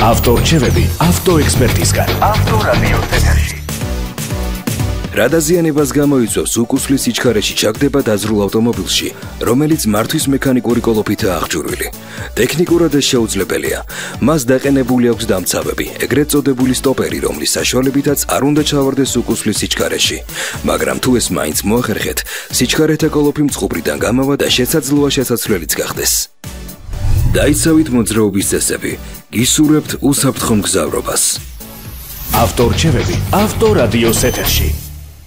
ავტორჩევები ავტოექსპერტისგან. ავტორადიოს ეთერში. რა დაზიანებას გამოიწვევს უკუსლის სიჩქარეში ჩაგდება დაზრულ ავტომობილში, რომელიც მართვის მექანიკური კოლოფითაა აღჭურვილი. ტექნიკურად ეს შეუძლებელია. მას დაყენებული აქვს დამცავები, ეგრეთ წოდებული სტოპერი, რომლის საშუალებითაც არ უნდა ჩავარდეს უკუსლის სიჩქარეში. მაგრამ თუ ეს მაინც მოახერხეთ, სიჩქარეთა კოლოფი მწყუბრიდან გამავა და შესაძლოა შესაცვლელიც გახდეს. დაიცავით მოძრაობის წესები, გისურვებთ უსაფრთხო მგზავრობას. ავტორჩევები ავტორადიოს ეთერში.